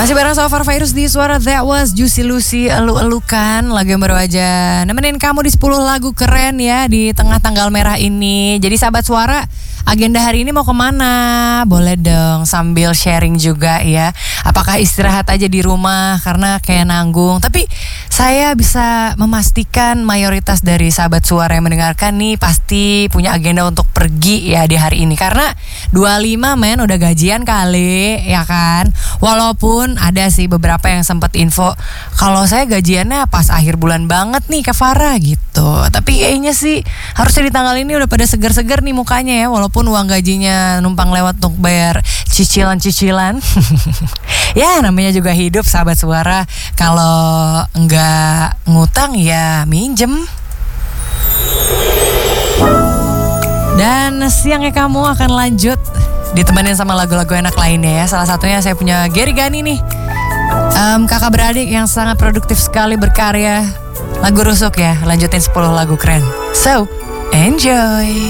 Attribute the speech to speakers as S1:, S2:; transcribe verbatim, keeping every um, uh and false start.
S1: Masih bareng So Far Virus di Suara That Was Juicy Lucy, elu-elukan lagu yang baru aja nemenin kamu di sepuluh lagu keren ya di tengah tanggal merah ini. Jadi sahabat Suara, agenda hari ini mau kemana? Boleh dong sambil sharing juga ya. Apakah istirahat aja di rumah karena kayak nanggung? Tapi saya bisa memastikan mayoritas dari sahabat Suara yang mendengarkan nih pasti punya agenda untuk pergi ya di hari ini. Karena dua puluh lima men udah gajian kali ya kan. Walaupun ada sih beberapa yang sempat info kalau saya gajiannya pas akhir bulan banget nih ke Farah gitu. Tapi kayaknya sih harusnya di tanggal ini udah pada seger-seger nih mukanya ya. Walaupun uang gajinya numpang lewat untuk bayar cicilan-cicilan. Ya namanya juga hidup sahabat Suara. Kalau enggak ngutang ya minjem. Dan siangnya kamu akan lanjut ditemenin sama lagu-lagu enak lainnya ya. Salah satunya saya punya Gary Gani nih, um, kakak beradik yang sangat produktif sekali berkarya. Lagu rusuk ya, lanjutin sepuluh lagu keren. So, enjoy.